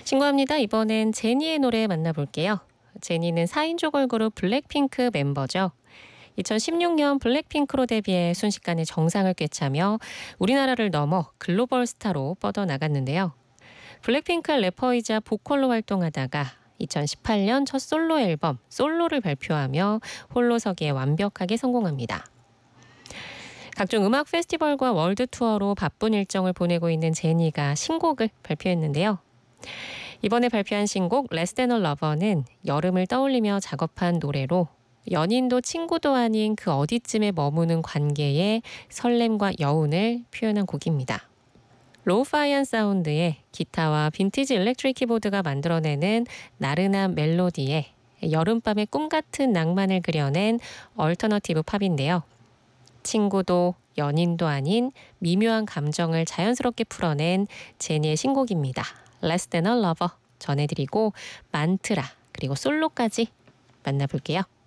친구합니다. 이번엔 제니의 노래 만나볼게요. 제니는 4인조 걸그룹 블랙핑크 멤버죠. 2016년 블랙핑크로 데뷔해 순식간에 정상을 꿰차며 우리나라를 넘어 글로벌 스타로 뻗어나갔는데요. 블랙핑크 래퍼이자 보컬로 활동하다가 2018년 첫 솔로 앨범 솔로를 발표하며 홀로서기에 완벽하게 성공합니다. 각종 음악 페스티벌과 월드 투어로 바쁜 일정을 보내고 있는 제니가 신곡을 발표했는데요. 이번에 발표한 신곡 Less Than a Lover는 여름을 떠올리며 작업한 노래로 연인도 친구도 아닌 그 어디쯤에 머무는 관계의 설렘과 여운을 표현한 곡입니다. 로우파이한 사운드에 기타와 빈티지 일렉트릭 키보드가 만들어내는 나른한 멜로디에 여름밤의 꿈 같은 낭만을 그려낸 얼터너티브 팝인데요. 친구도 연인도 아닌 미묘한 감정을 자연스럽게 풀어낸 제니의 신곡입니다. Less Than a Lover 전해드리고 만트라 그리고 솔로까지 만나볼게요.